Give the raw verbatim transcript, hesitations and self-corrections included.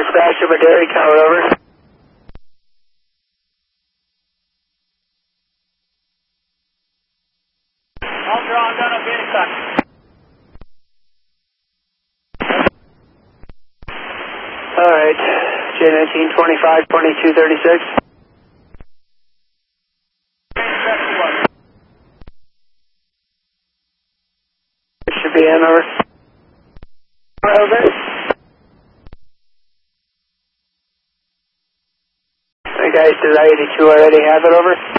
dispatch over Dairy Tower, over. All drawn, done, I'll be in touch. Alright, J nineteen twenty-five, twenty-two thirty-six. It should be in, over. Over. The guys to the eighty-two already have it, over.